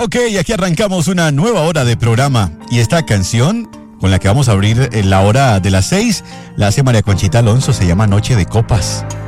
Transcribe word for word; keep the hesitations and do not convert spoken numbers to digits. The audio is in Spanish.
Ok, aquí arrancamos una nueva hora de programa. Y esta canción con la que vamos a abrir la hora de las seis la hace María Conchita Alonso, se llama Noche de Copas.